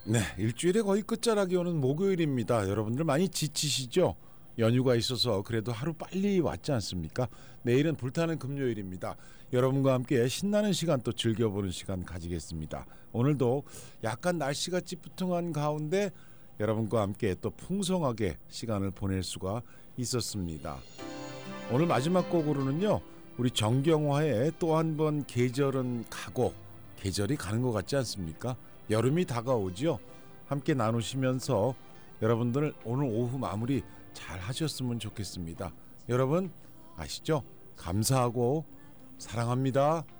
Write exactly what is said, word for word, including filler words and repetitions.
네, 일주일에 거의 끝자락이 오는 목요일입니다. 여러분들 많이 지치시죠? 연휴가 있어서 그래도 하루 빨리 왔지 않습니까? 내일은 불타는 금요일입니다. 여러분과 함께 신나는 시간 또 즐겨보는 시간 가지겠습니다. 오늘도 약간 날씨가 찌뿌둥한 가운데 여러분과 함께 또 풍성하게 시간을 보낼 수가 있었습니다. 오늘 마지막 곡으로는요, 우리 정경화의 또 한 번 계절은 가고, 계절이 가는 것 같지 않습니까? 여름이 다가오죠. 함께 나누시면서 여러분들 오늘 오후 마무리 잘 하셨으면 좋겠습니다. 여러분 아시죠? 감사하고 사랑합니다.